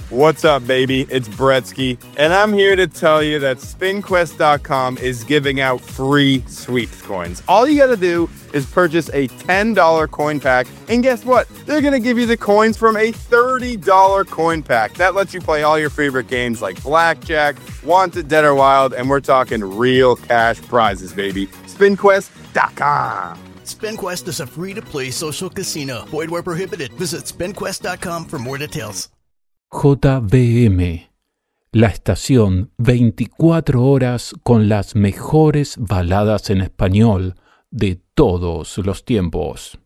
What's up, baby? It's Bretsky, and I'm here to tell you that SpinQuest.com is giving out free sweeps coins. All you gotta do is purchase a $10 coin pack, and guess what? They're gonna give you the coins from a $30 coin pack. That lets you play all your favorite games like Blackjack, Wanted, Dead or Wild, and we're talking real cash prizes, baby. SpinQuest.com. SpinQuest is a free-to-play social casino. Void where prohibited. Visit spinquest.com for more details. JBM, la estación 24 horas con las mejores baladas en español de todos los tiempos.